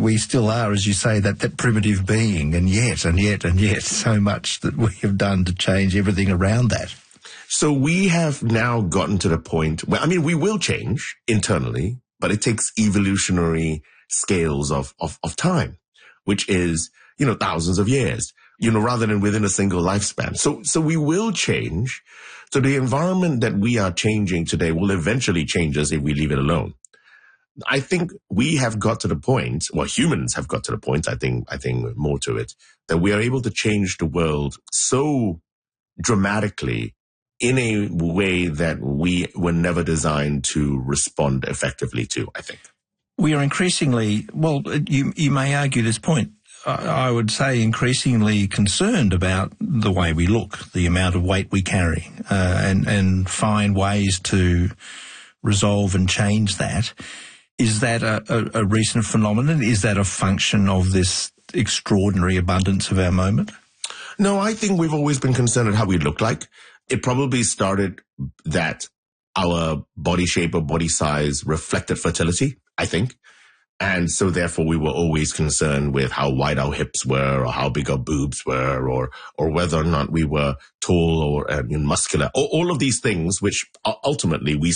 we still are, as you say, that primitive being, and yet, so much that we have done to change everything around that. So we have now gotten to the point where, I mean, we will change internally, but it takes evolutionary scales of time, which is, thousands of years, rather than within a single lifespan. So we will change. So the environment that we are changing today will eventually change us if we leave it alone. I think we have got to the point, well, humans have got to the point, I think more to it, that we are able to change the world so dramatically in a way that we were never designed to respond effectively to, I think. We are increasingly, well, you may argue this point, I would say increasingly concerned about the way we look, the amount of weight we carry, and find ways to resolve and change that. Is that a recent phenomenon? Is that a function of this extraordinary abundance of our moment? No, I think we've always been concerned at how we look like. It probably started that our body shape or body size reflected fertility, I think. And so therefore we were always concerned with how wide our hips were or how big our boobs were or whether or not we were tall or muscular. All of these things, which ultimately we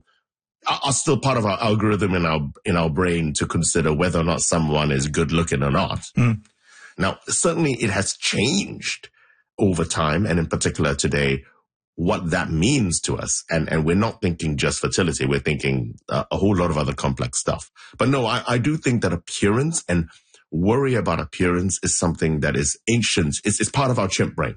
are still part of our algorithm in our brain to consider whether or not someone is good looking or not. Mm. Now, certainly it has changed over time, and in particular today, what that means to us. And we're not thinking just fertility. We're thinking a whole lot of other complex stuff. But no, I do think that appearance and worry about appearance is something that is ancient. It's part of our chimp brain.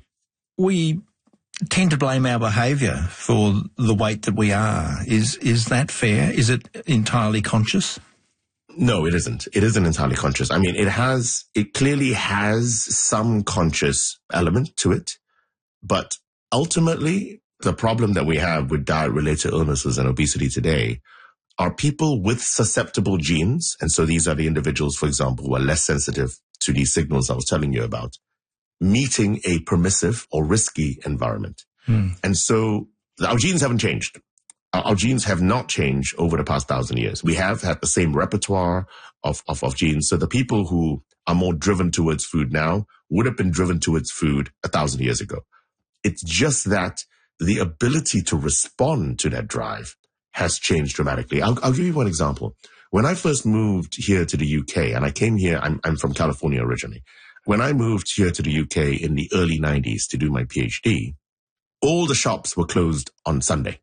We tend to blame our behaviour for the weight that we are. Is that fair? Is it entirely conscious? No, it isn't. It isn't entirely conscious. I mean, it clearly has some conscious element to it, but ultimately, the problem that we have with diet-related illnesses and obesity today are people with susceptible genes. And so these are the individuals, for example, who are less sensitive to these signals I was telling you about, meeting a permissive or risky environment. And so our genes haven't changed. Our genes have not changed over the past 1,000 years. We have had the same repertoire of genes. So the people who are more driven towards food now would have been driven towards food 1,000 years ago. It's just that the ability to respond to that drive has changed dramatically. I'll give you one example. When I first moved here to the UK, and I came here, I'm from California originally. When I moved here to the UK in the early 90s to do my PhD, all the shops were closed on Sunday.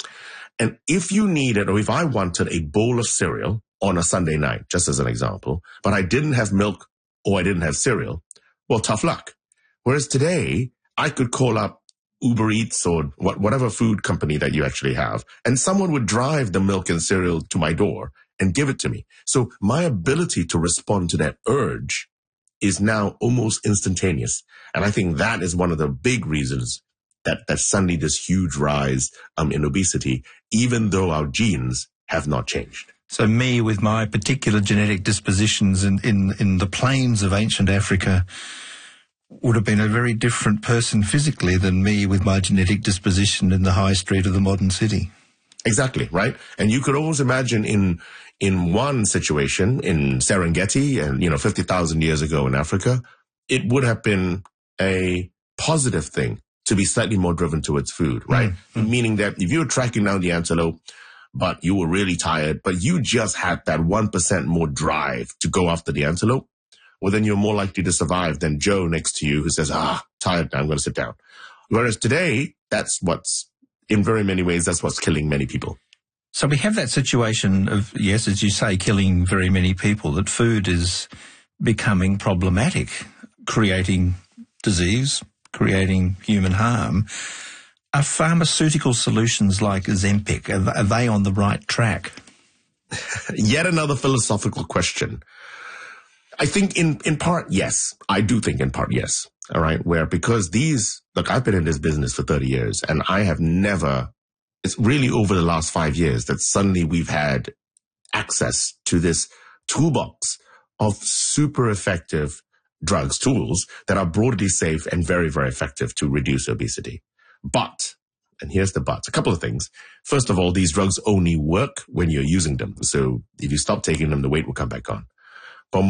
And if you needed, or if I wanted a bowl of cereal on a Sunday night, just as an example, but I didn't have milk or I didn't have cereal, well, tough luck. Whereas today, I could call up Uber Eats or whatever food company that you actually have, and someone would drive the milk and cereal to my door and give it to me. So my ability to respond to that urge is now almost instantaneous. And I think that is one of the big reasons that suddenly this huge rise in obesity, even though our genes have not changed. So me, with my particular genetic dispositions in the plains of ancient Africa, would have been a very different person physically than me with my genetic disposition in the high street of the modern city. Exactly, right? And you could always imagine in one situation in Serengeti and, 50,000 years ago in Africa, it would have been a positive thing to be slightly more driven towards food, right? Mm-hmm. Meaning that if you were tracking down the antelope, but you were really tired, but you just had that 1% more drive to go after the antelope, well, then you're more likely to survive than Joe next to you who says, tired now, I'm going to sit down. Whereas today, in very many ways, that's what's killing many people. So we have that situation of, yes, as you say, killing very many people, that food is becoming problematic, creating disease, creating human harm. Are pharmaceutical solutions like Ozempic, are they on the right track? Yet another philosophical question. I think in part, yes. I do think in part, yes. All right. Because I've been in this business for 30 years and I have it's really over the last 5 years that suddenly we've had access to this toolbox of super effective drugs, tools that are broadly safe and very, very effective to reduce obesity. But, and here's the but, a couple of things. First of all, these drugs only work when you're using them. So if you stop taking them, the weight will come back on.